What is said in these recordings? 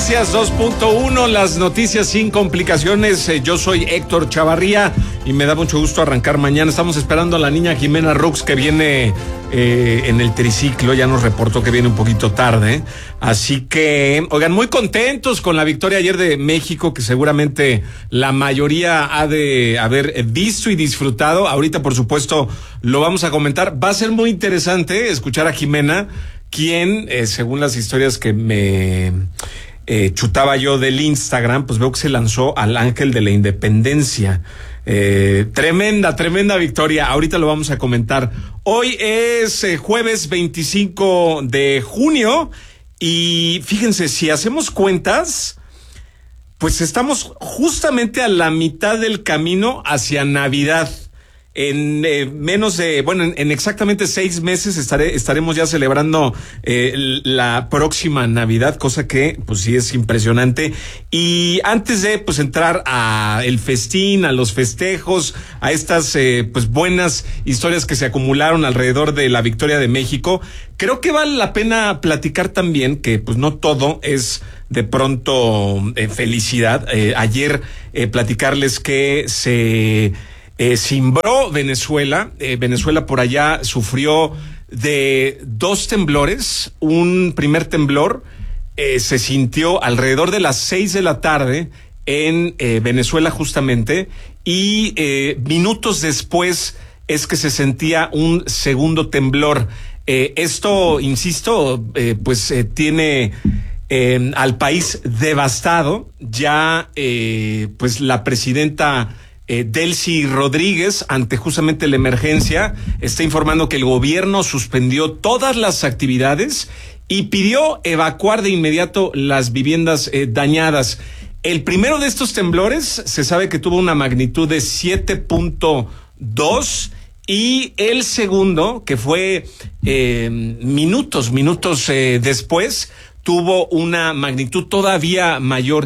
Noticias 2.1, las noticias sin complicaciones. Yo soy Héctor Chavarría y me da mucho gusto arrancar mañana. Estamos esperando a la niña Jimena Rux, que viene en el triciclo. Ya nos reportó que viene un poquito tarde. Así que, oigan, muy contentos con la victoria ayer de México, que seguramente la mayoría ha de haber visto y disfrutado. Ahorita, por supuesto, lo vamos a comentar. Va a ser muy interesante escuchar a Jimena, quien, según las historias que me chutaba yo del Instagram, pues veo que se lanzó al Ángel de la Independencia. Tremenda victoria. Ahorita lo vamos a comentar. Hoy es jueves 25 de junio y fíjense, si hacemos cuentas, pues estamos justamente a la mitad del camino hacia Navidad. En en exactamente 6 meses estaremos ya celebrando la próxima Navidad, cosa que pues sí es impresionante. Y antes de pues entrar a el festín, a los festejos, a estas pues buenas historias que se acumularon alrededor de la victoria de México, creo que vale la pena platicar también que pues no todo es de pronto felicidad. Ayer platicarles que se cimbró Venezuela. Venezuela por allá sufrió de 2 temblores. Un primer temblor se sintió alrededor de las 6 de la tarde en Venezuela justamente, y minutos después es que se sentía un segundo temblor. Esto, insisto, tiene al país devastado. Ya pues la presidenta Delcy Rodríguez, ante justamente la emergencia, está informando que el gobierno suspendió todas las actividades y pidió evacuar de inmediato las viviendas dañadas. El primero de estos temblores se sabe que tuvo una magnitud de 7.2 y el segundo, que fue minutos después, tuvo una magnitud todavía mayor,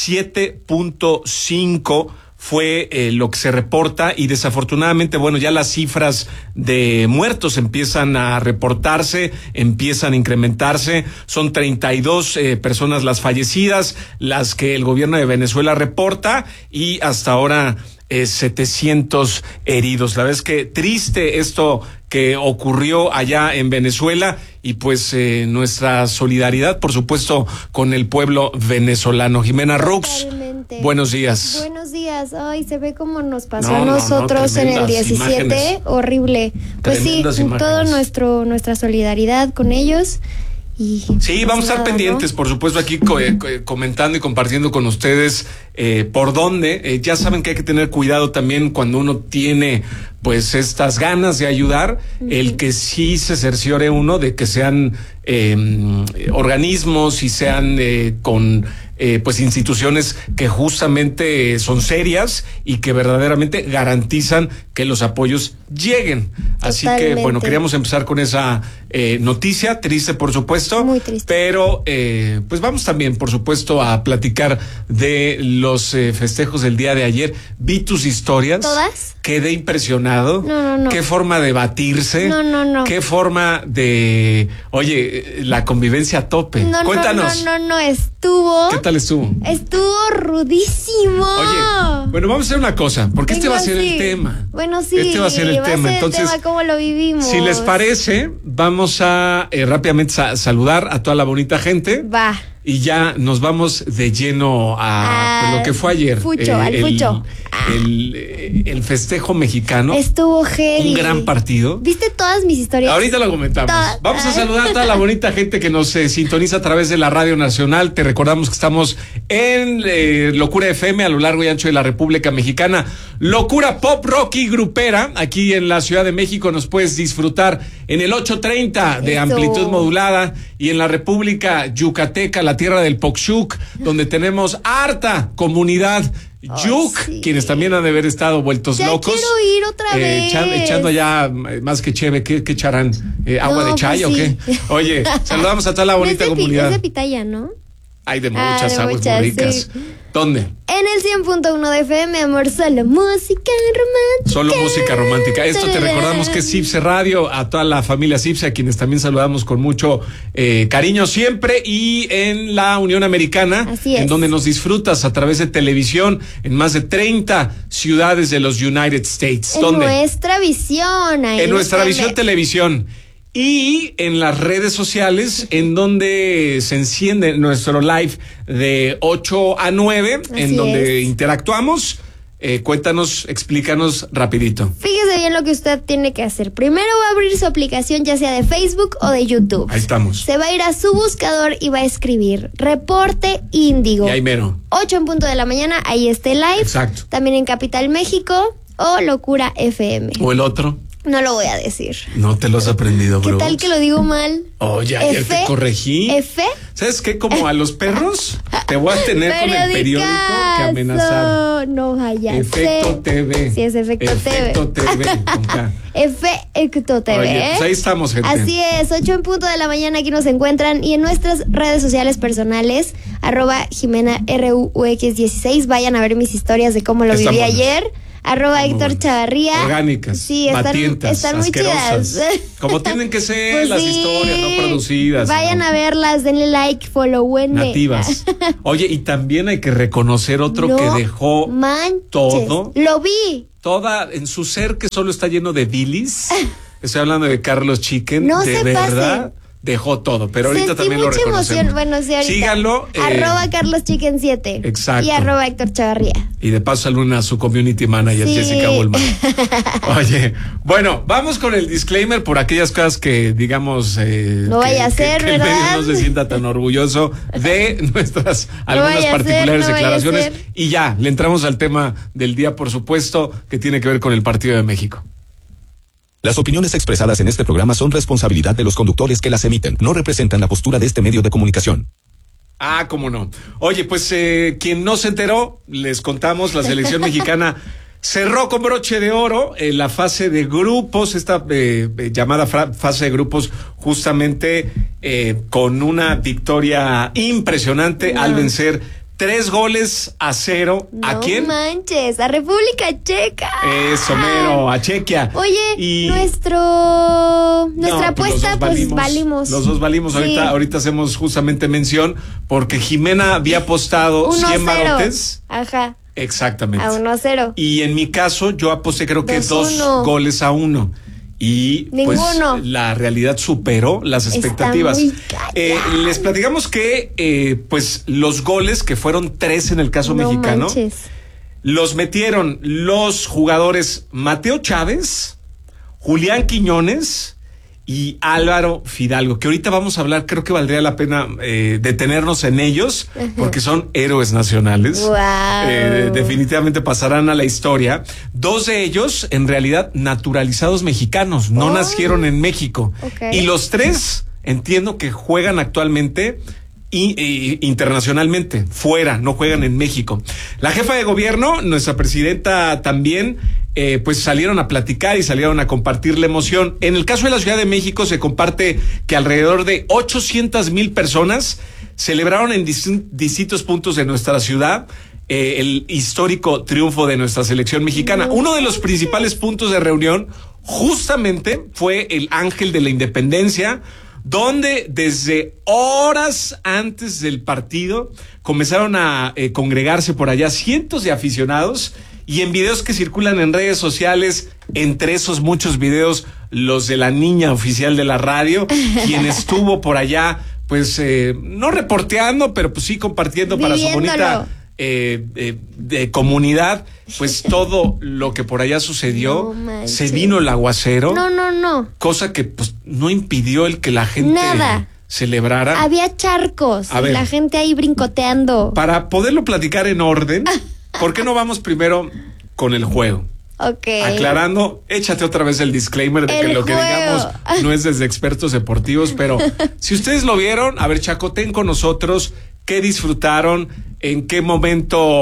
7.5. Fue lo que se reporta, y desafortunadamente, bueno, ya las cifras de muertos empiezan a reportarse, empiezan a incrementarse. Son 32 personas las fallecidas, las que el gobierno de Venezuela reporta, y hasta ahora 700 heridos. La verdad es que triste esto que ocurrió allá en Venezuela, y pues nuestra solidaridad, por supuesto, con el pueblo venezolano. Jimena Rux, buenos días. Buenos días. Ay, se ve como nos pasó a nosotros en el 17, imágenes. Horrible. Pues tremendas sí, imágenes. Todo nuestra solidaridad con ellos. Y sí, vamos a estar pendientes, por supuesto, aquí comentando y compartiendo con ustedes por dónde. Ya saben que hay que tener cuidado también cuando uno tiene pues estas ganas de ayudar, el que sí se cerciore uno de que sean organismos y sean con pues instituciones que justamente son serias y que verdaderamente garantizan que los apoyos lleguen. Así que bueno, queríamos empezar con esa noticia, triste por supuesto, muy triste, pero pues vamos también por supuesto a platicar de los festejos del día de ayer. Vi tus historias. ¿Todas? Quedé impresionado. No. Qué forma de batirse. No. Qué forma de, la convivencia a tope. Cuéntanos. No, estuvo. ¿Qué tal estuvo? Estuvo rudísimo. Oye, bueno, vamos a hacer una cosa, porque este va a ser el tema. Bueno, sí. Este va a ser el tema. Entonces, ¿cómo lo vivimos? Si les parece, vamos a rápidamente saludar a toda la bonita gente. Va. Y ya nos vamos de lleno a lo que fue ayer. El festejo mexicano. Estuvo heavy. Un gran partido. ¿Viste todas mis historias? Ahorita lo comentamos. Vamos a saludar a toda la bonita gente que nos sintoniza a través de la Radio Nacional. Te recordamos que estamos en Locura FM a lo largo y ancho de la República Mexicana. Locura pop, rock y grupera. Aquí en la Ciudad de México nos puedes disfrutar en el 830 de amplitud modulada, y en la República Yucateca, la tierra del Poxuc, donde tenemos harta comunidad Yuc, sí, quienes también han de haber estado vueltos ya locos. Quiero ir otra vez. Echando allá más que cheve, ¿qué echarán? ¿Agua de chaya o qué? Oye, saludamos a toda la bonita comunidad. Es de pitaya, ¿no? Hay de muchas aguas muy ricas. Sí. ¿Dónde? En el 100.1 de FM, amor, solo música romántica. Solo música romántica. Esto te recordamos que es Cipse Radio, a toda la familia Cipse, a quienes también saludamos con mucho cariño siempre, y en la Unión Americana, en donde nos disfrutas a través de televisión en más de 30 ciudades de los United States. ¿Dónde? En nuestra visión. En nuestra visión televisión. Y en las redes sociales, en donde se enciende nuestro live de 8 a 9, en donde interactuamos. Cuéntanos, explícanos rapidito. Fíjese bien lo que usted tiene que hacer. Primero va a abrir su aplicación, ya sea de Facebook o de YouTube. Ahí estamos. Se va a ir a su buscador y va a escribir Reporte Índigo. Y ahí mero. 8 en punto de la mañana, ahí está el live. Exacto. También en Capital México o Locura FM. ¿O el otro? No lo voy a decir. No te lo has aprendido, bro. ¿Qué tal que lo digo mal? Oye, ayer te corregí. ¿F? ¿Sabes qué? Como a los perros, te voy a tener con el periódico que amenazar. No, vaya. Efecto TV. Sí, es Efecto TV. Efecto TV. Efecto TV. Oye, pues ahí estamos, gente. Así es, 8 en punto de la mañana, aquí nos encuentran. Y en nuestras redes sociales personales, @JimenaRUX16, vayan a ver mis historias de cómo lo viví ayer. @Héctor Chavarría. Orgánicas, sí, están muy chidas. Como tienen que ser pues las historias, no producidas. Vayan a verlas, denle like, followenme. Nativas. Oye, y también hay que reconocer otro que dejó todo. Lo vi. Toda en su ser, que solo está lleno de bilis. Estoy hablando de Carlos Chicken. No de se verdad. Pasen. Dejó todo, pero ahorita Sentí también lo reconocemos. Emoción. Bueno, sí, ahorita. Síganlo. @CarlosChicken7. Exacto. Y @Héctor Chavarría. Y de paso saluda a su community manager, Jessica Woolman. Oye, bueno, vamos con el disclaimer por aquellas cosas que, digamos, no vaya a ser, que ¿verdad? el medio no se sienta tan orgulloso de nuestras algunas particulares declaraciones. Y ya, le entramos al tema del día, por supuesto, que tiene que ver con el partido de México. Las opiniones expresadas en este programa son responsabilidad de los conductores que las emiten. No representan la postura de este medio de comunicación. Ah, cómo no. Oye, pues quien no se enteró, les contamos, la selección mexicana cerró con broche de oro la fase de grupos, esta llamada fase de grupos, justamente con una victoria impresionante al vencer 3-0. ¿A quién? No manches, a República Checa. Eso, mero, a Chequia. Oye, nuestra apuesta, pues valimos. Los dos valimos. Sí. Ahorita hacemos justamente mención, porque Jimena había apostado 100 barotes. Ajá. Exactamente. A 1-0. Y en mi caso, yo aposté creo que 2-1. Y pues la realidad superó las expectativas. Les platicamos que pues los goles, que fueron 3 en el caso mexicano, los metieron los jugadores Mateo Chávez, Julián Quiñones y Álvaro Fidalgo, que ahorita vamos a hablar. Creo que valdría la pena detenernos en ellos, porque son héroes nacionales. Wow. Definitivamente pasarán a la historia. 2 de ellos, en realidad, naturalizados mexicanos, no nacieron en México. Y los 3, entiendo que juegan actualmente internacionalmente, fuera, no juegan en México. La jefa de gobierno, nuestra presidenta también, pues salieron a platicar y salieron a compartir la emoción. En el caso de la Ciudad de México se comparte que alrededor de 800,000 personas celebraron en distintos puntos de nuestra ciudad el histórico triunfo de nuestra selección mexicana. Uno de los principales puntos de reunión justamente fue el Ángel de la Independencia, donde desde horas antes del partido comenzaron a congregarse por allá cientos de aficionados, y en videos que circulan en redes sociales, entre esos muchos videos, los de la niña oficial de la radio, quien estuvo por allá, pues no reporteando, pero pues sí compartiendo para su bonita de comunidad, pues todo lo que por allá sucedió. Se vino el aguacero. No. Cosa que pues no impidió el que la gente celebrara. Había charcos y la gente ahí brincoteando. Para poderlo platicar en orden, ¿por qué no vamos primero con el juego? Aclarando, échate otra vez el disclaimer de que lo que digamos no es desde expertos deportivos, pero si ustedes lo vieron, a ver, chacoten con nosotros, qué disfrutaron, en qué momento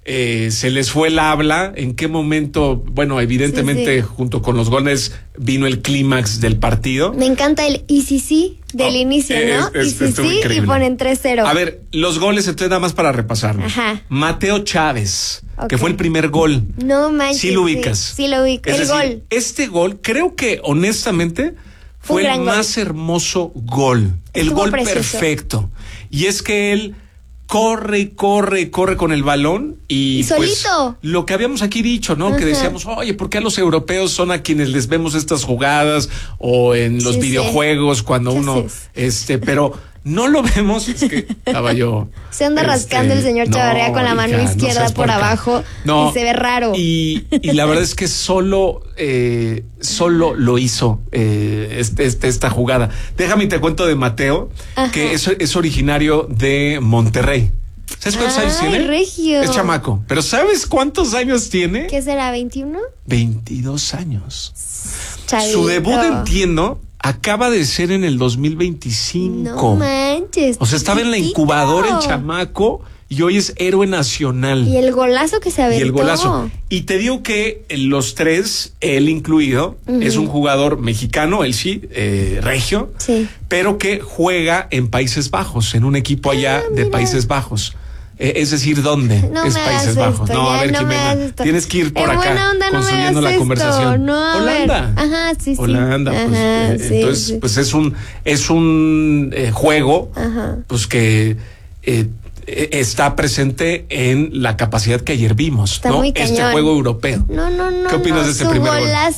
se les fue el habla, en qué momento, bueno, evidentemente junto con los goles vino el clímax del partido. Me encanta el y sí del inicio, ¿no? Y ponen 3-0. A ver, los goles, entonces nada más para repasarlos. Ajá. Mateo Chávez, que fue el primer gol. No manches. Sí lo ubicas. Sí lo ubico. Es decir, gol. Este gol, creo que honestamente fue el más hermoso gol. El gol precioso. Perfecto. Y es que él corre con el balón y pues, solito. Lo que habíamos aquí dicho, ¿no? Que decíamos, oye, ¿por qué a los europeos son a quienes les vemos estas jugadas o en los videojuegos cuando uno, pero no lo vemos? Es que estaba yo. Se anda rascando el señor Chavarría con la mano izquierda por abajo y se ve raro. Y la verdad es que solo lo hizo esta jugada. Déjame te cuento de Mateo, que es originario de Monterrey. ¿Sabes cuántos años tiene? Regio. Es chamaco. Pero ¿sabes cuántos años tiene? ¿Qué será, 21? 22 años. Chavito. Su debut, entiendo, acaba de ser en el 2025. No manches. O sea, estaba en la incubadora el chamaco y hoy es héroe nacional. Y el golazo que se aventó. Y el golazo. Y te digo que los tres, él incluido, es un jugador mexicano, él sí, regio, pero que juega en Países Bajos, en un equipo allá de Países Bajos. Es decir, ¿dónde? No es Países Bajos. No, a ver, Jimena, tienes que ir por acá construyendo la conversación. No, Holanda. Ajá, sí. Holanda, Ajá, pues, entonces, pues es un juego, pues que está presente en la capacidad que ayer vimos, está ¿no? Muy cañón. Este juego europeo. No. ¿Qué opinas de este primer gol?